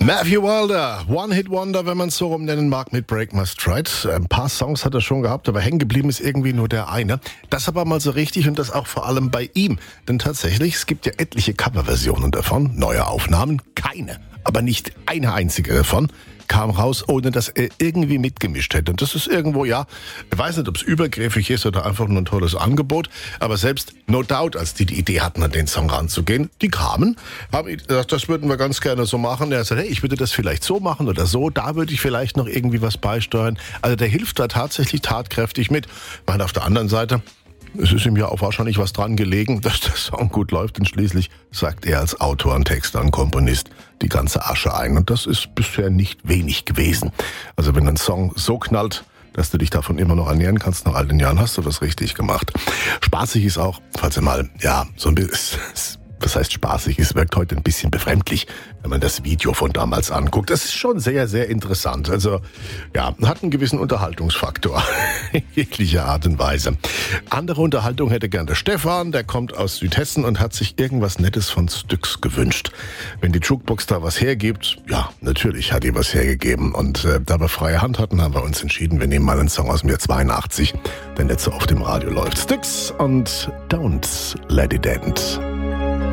Matthew Wilder, One-Hit-Wonder, wenn man es so rum nennen mag, mit Break My Stride. Ein paar Songs hat er schon gehabt, aber hängen geblieben ist irgendwie nur der eine. Das aber mal so richtig und das auch vor allem bei ihm. Denn tatsächlich, es gibt ja etliche Coverversionen davon, neue Aufnahmen, keine, aber nicht eine einzige davon kam raus, ohne dass er irgendwie mitgemischt hätte. Und das ist irgendwo, ja, ich weiß nicht, ob es übergriffig ist oder einfach nur ein tolles Angebot, aber selbst No Doubt, als die Idee hatten, an den Song ranzugehen, die kamen, haben gesagt, das würden wir ganz gerne so machen. Er hat gesagt, hey, ich würde das vielleicht so machen oder so, da würde ich vielleicht noch irgendwie was beisteuern. Also der hilft da tatsächlich tatkräftig mit. Ich meine, auf der anderen Seite, es ist ihm ja auch wahrscheinlich was dran gelegen, dass der Song gut läuft, denn schließlich sagt er als Autor und Texter und Komponist die ganze Asche ein. Und das ist bisher nicht wenig gewesen. Also wenn ein Song so knallt, dass du dich davon immer noch ernähren kannst nach all den Jahren, hast du das richtig gemacht. Spaßig ist auch, falls ihr mal, ja, so ein bisschen... Das heißt spaßig, es wirkt heute ein bisschen befremdlich, wenn man das Video von damals anguckt. Das ist schon sehr, sehr interessant. Also, ja, hat einen gewissen Unterhaltungsfaktor. In jeglicher Art und Weise. Andere Unterhaltung hätte gern der Stefan, der kommt aus Südhessen und hat sich irgendwas Nettes von Styx gewünscht. Wenn die Jukebox da was hergibt, ja, natürlich hat die was hergegeben. Und da wir freie Hand hatten, haben wir uns entschieden, wir nehmen mal einen Song aus dem Jahr 82, der nicht so oft im Radio läuft. Styx und Don't Let It End.